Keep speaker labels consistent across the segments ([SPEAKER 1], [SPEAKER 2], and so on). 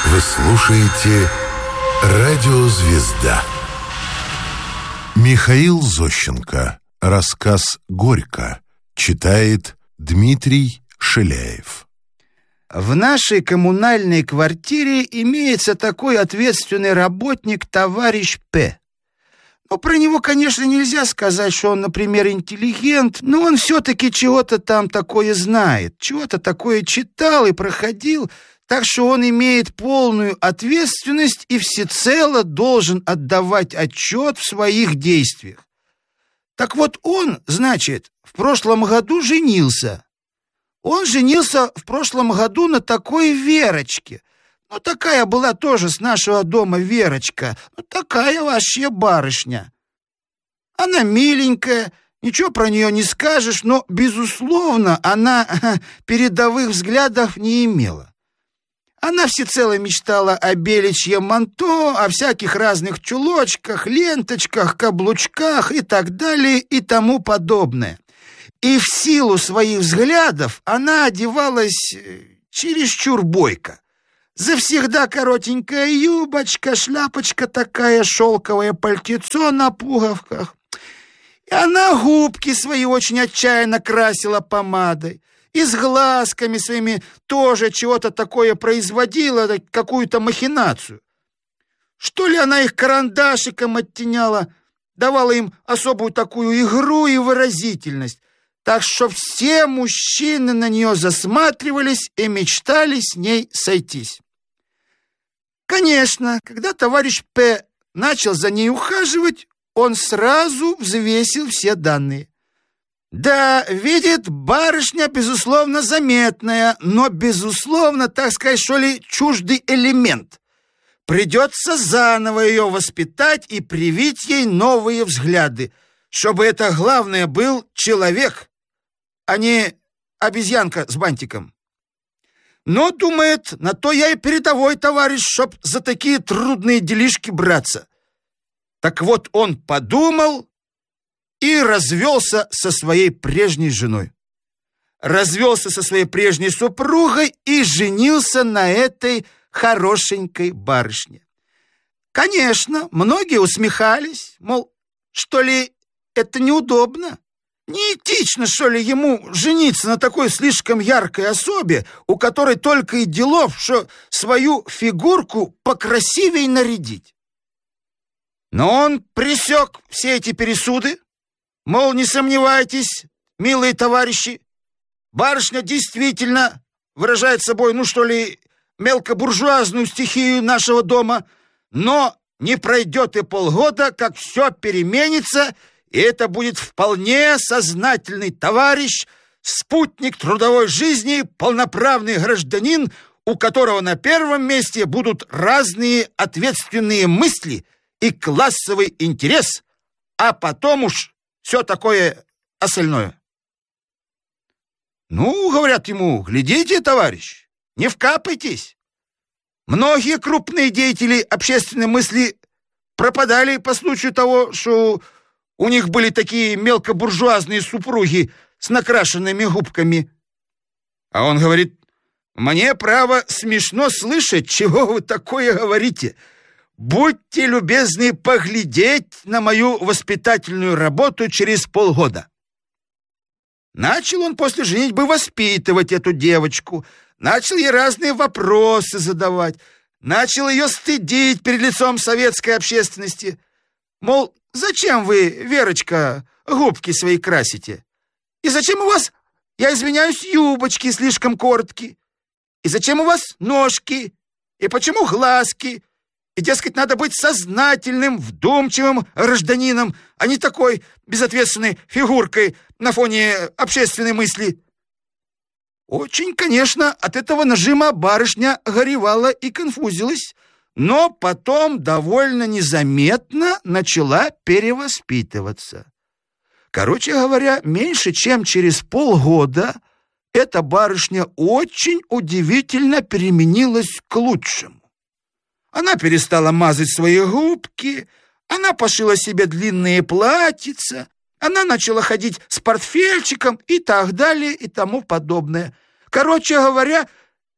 [SPEAKER 1] Вы слушаете «Радио Звезда». Михаил Зощенко. Рассказ «Горько». Читает Дмитрий Шиляев.
[SPEAKER 2] В нашей коммунальной квартире имеется такой ответственный работник, товарищ П. Но про него, конечно, нельзя сказать, что он, например, интеллигент, но он все-таки чего-то там такое знает, чего-то такое читал и проходил, так что он имеет полную ответственность и всецело должен отдавать отчет в своих действиях. Так вот он, значит, в прошлом году женился. Он женился в прошлом году на такой Верочке. Ну, такая была тоже с нашего дома Верочка. Ну, такая вообще барышня. Она миленькая, ничего про нее не скажешь, но, безусловно, она передовых взглядов не имела. Она всецело мечтала о беличьем манто, о всяких разных чулочках, ленточках, каблучках и так далее и тому подобное. И в силу своих взглядов она одевалась чересчур бойко. Завсегда коротенькая юбочка, шляпочка такая, шелковое пальтецо на пуговках. И она губки свои очень отчаянно красила помадой. И с глазками своими тоже чего-то такое производила, какую-то махинацию. Что ли она их карандашиком оттеняла, давала им особую такую игру и выразительность. Так что все мужчины на нее засматривались и мечтали с ней сойтись. Конечно, когда товарищ П. начал за ней ухаживать, он сразу взвесил все данные. Да, видит, барышня, безусловно, заметная, но, безусловно, так сказать, что ли, чуждый элемент. Придется заново ее воспитать и привить ей новые взгляды, чтобы это, главное, был человек, а не обезьянка с бантиком. Но, думает, на то я и передовой товарищ, чтоб за такие трудные делишки браться. Так вот он подумал и развелся со своей прежней женой. Развелся со своей прежней супругой и женился на этой хорошенькой барышне. Конечно, многие усмехались, мол, что ли, это неудобно? Неэтично, что ли, ему жениться на такой слишком яркой особе, у которой только и делов, что свою фигурку покрасивей нарядить. Но он пресек все эти пересуды. Мол, не сомневайтесь, милые товарищи, барышня действительно выражает собой, ну что ли, мелкобуржуазную стихию нашего дома, но не пройдет и полгода, как все переменится, и это будет вполне сознательный товарищ, спутник трудовой жизни, полноправный гражданин, у которого на первом месте будут разные ответственные мысли и классовый интерес, а потом уж все такое остальное. Ну, говорят ему, глядите, товарищ, не вкапайтесь. Многие крупные деятели общественной мысли пропадали по случаю того, что у них были такие мелкобуржуазные супруги с накрашенными губками. А он говорит, мне, право, смешно слышать, чего вы такое говорите. Будьте любезны поглядеть на мою воспитательную работу через полгода. Начал он после женитьбы воспитывать эту девочку, начал ей разные вопросы задавать, начал ее стыдить перед лицом советской общественности. Мол, зачем вы, Верочка, губки свои красите? И зачем у вас, я извиняюсь, юбочки слишком короткие? И зачем у вас ножки? И почему глазки? И, дескать, надо быть сознательным, вдумчивым гражданином, а не такой безответственной фигуркой на фоне общественной мысли. Очень, конечно, от этого нажима барышня горевала и конфузилась, но потом довольно незаметно начала перевоспитываться. Короче говоря, меньше чем через полгода эта барышня очень удивительно переменилась к лучшему. Она перестала мазать свои губки, она пошила себе длинные платьица, она начала ходить с портфельчиком и так далее и тому подобное. Короче говоря,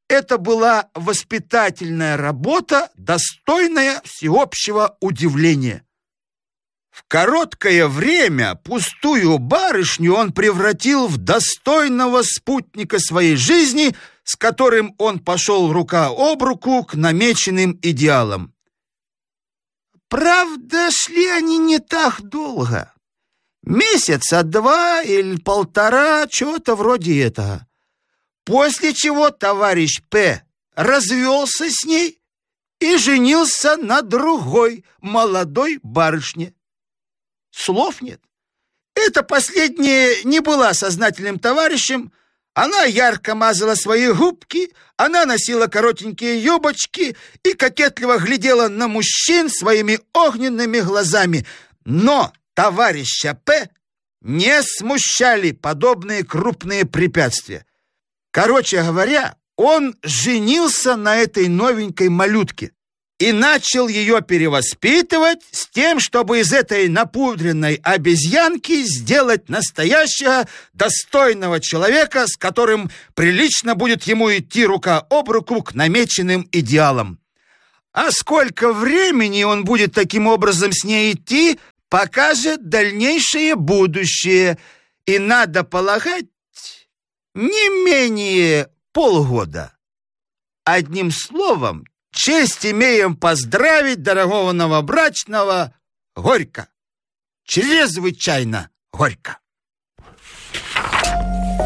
[SPEAKER 2] Это была воспитательная работа, достойная всеобщего удивления. В короткое время пустую барышню он превратил в достойного спутника своей жизни, с которым он пошел рука об руку к намеченным идеалам. Правда, шли они не так долго. Месяца 2 или 1,5, что-то вроде этого. После чего товарищ П. развелся с ней и женился на другой молодой барышне. Слов нет. Эта последняя не была сознательным товарищем. Она ярко мазала свои губки, она носила коротенькие юбочки и кокетливо глядела на мужчин своими огненными глазами. Но товарища П. не смущали подобные крупные препятствия. Короче говоря, он женился на этой новенькой малютке и начал ее перевоспитывать с тем, чтобы из этой напудренной обезьянки сделать настоящего достойного человека, с которым прилично будет ему идти рука об руку к намеченным идеалам. А сколько времени он будет таким образом с ней идти, покажет дальнейшее будущее. И надо полагать, не менее полгода. Одним словом, честь имеем поздравить дорогого новобрачного горько. Чрезвычайно горько.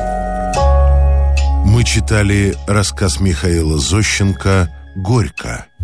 [SPEAKER 1] Мы читали рассказ Михаила Зощенко «Горько».